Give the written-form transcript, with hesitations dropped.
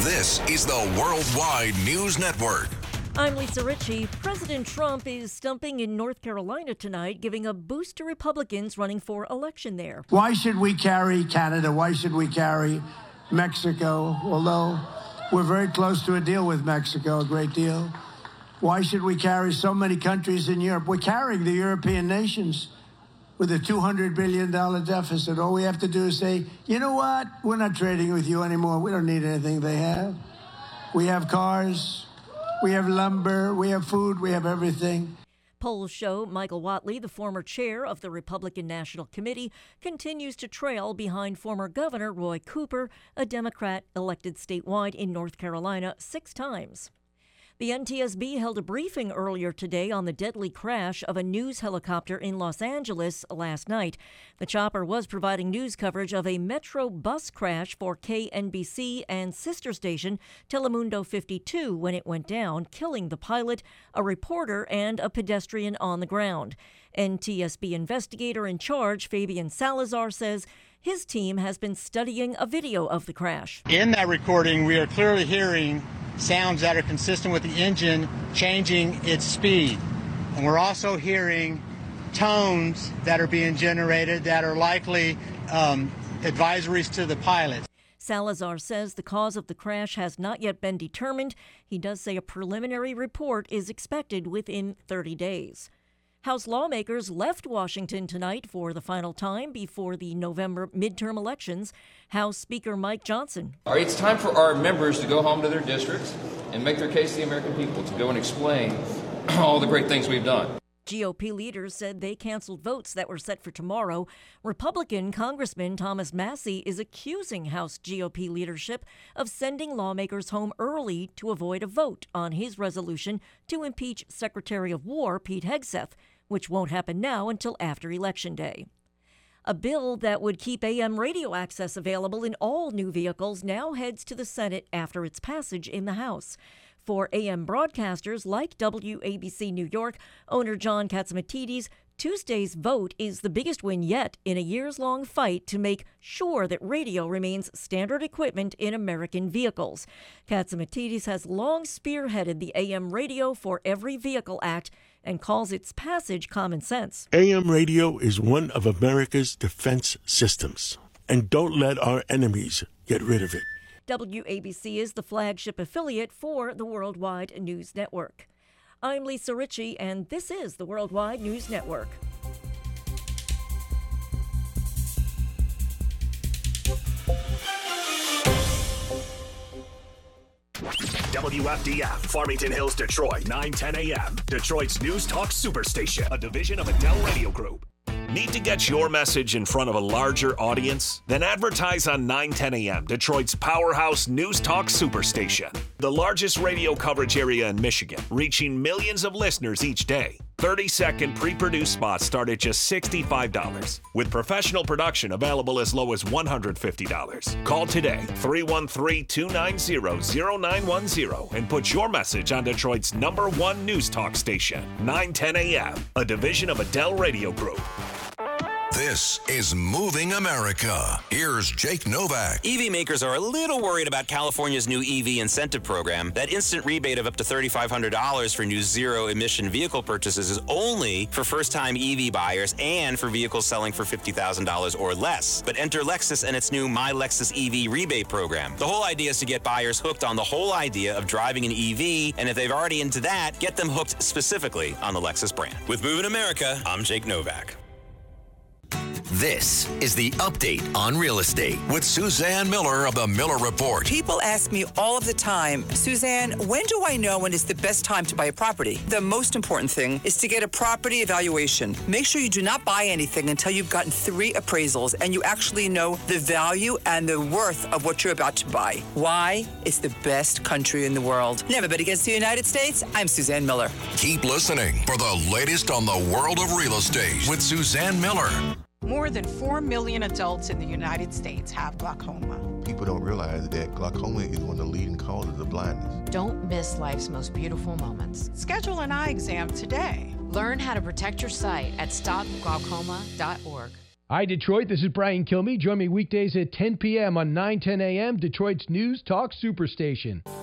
This is the Worldwide News Network. I'm Lisa Ritchie. President Trump is stumping in North Carolina tonight, giving a boost to Republicans running for election there. Why should we carry Canada? Why should we carry Mexico? Although we're very close to a deal with Mexico, a great deal. Why should we carry so many countries in Europe? We're carrying the European nations with a $200 billion deficit. All we have to do is say, you know what? We're not trading with you anymore. We don't need anything they have. We have cars, we have lumber, we have food, we have everything. Polls show Michael Whatley, the former chair of the Republican National Committee, continues to trail behind former Governor Roy Cooper, a Democrat elected statewide in North Carolina 6 times. The NTSB held a briefing earlier today on the deadly crash of a news helicopter in Los Angeles last night. The chopper was providing news coverage of a Metro bus crash for KNBC and sister station Telemundo 52 when it went down, killing the pilot, a reporter, and a pedestrian on the ground. NTSB investigator in charge, Fabian Salazar, says his team has been studying a video of the crash. In that recording, we are clearly hearing sounds that are consistent with the engine changing its speed. And we're also hearing tones that are being generated that are likely advisories to the pilots. Salazar says the cause of the crash has not yet been determined. He does say a preliminary report is expected within 30 days. House lawmakers left Washington tonight for the final time before the November midterm elections. House Speaker Mike Johnson. All right, it's time for our members to go home to their districts and make their case to the American people, to go and explain all the great things we've done. GOP leaders said they canceled votes that were set for tomorrow. Republican Congressman Thomas Massie is accusing House GOP leadership of sending lawmakers home early to avoid a vote on his resolution to impeach Secretary of War Pete Hegseth, which won't happen now until after Election Day. A bill that would keep AM radio access available in all new vehicles now heads to the Senate after its passage in the House. For AM broadcasters like WABC New York owner John Catsimatidis, Tuesday's vote is the biggest win yet in a years-long fight to make sure that radio remains standard equipment in American vehicles. Catsimatidis has long spearheaded the AM Radio for Every Vehicle Act and calls its passage common sense. AM radio is one of America's defense systems, and don't let our enemies get rid of it. WABC is the flagship affiliate for the Worldwide News Network. I'm Lisa Ritchie, and this is the Worldwide News Network. WFDF, Farmington Hills, Detroit, 9:10 a.m. Detroit's News Talk Superstation, a division of Adele Radio Group. Need to get your message in front of a larger audience? Then advertise on 9:10 a.m., Detroit's powerhouse News Talk Superstation. The largest radio coverage area in Michigan, reaching millions of listeners each day. 30-second pre-produced spots start at just $65, with professional production available as low as $150. Call today, 313-290-0910, and put your message on Detroit's #1 news talk station, 9:10 a.m., a division of Adele Radio Group. This is Moving America. Here's Jake Novak. EV makers are a little worried about California's new EV incentive program. That instant rebate of up to $3,500 for new zero-emission vehicle purchases is only for first-time EV buyers and for vehicles selling for $50,000 or less. But enter Lexus and its new My Lexus EV rebate program. The whole idea is to get buyers hooked on the whole idea of driving an EV, and if they've already into that, get them hooked specifically on the Lexus brand. With Moving America, I'm Jake Novak. This is the Update on Real Estate with Suzanne Miller of the Miller Report. People ask me all of the time, Suzanne, when do I know when is the best time to buy a property? The most important thing is to get a property evaluation. Make sure you do not buy anything until you've gotten 3 appraisals and you actually know the value and the worth of what you're about to buy. Why? It's the best country in the world. Never bet against the United States. I'm Suzanne Miller. Keep listening for the latest on the world of real estate with Suzanne Miller. More than 4 million adults in the United States have glaucoma. People don't realize that glaucoma is one of the leading causes of blindness. Don't miss life's most beautiful moments. Schedule an eye exam today. Learn how to protect your sight at stopglaucoma.org. Hi, Detroit. This is Brian Kilmeade. Join me weekdays at 10 p.m. on 910 a.m., Detroit's News Talk Superstation.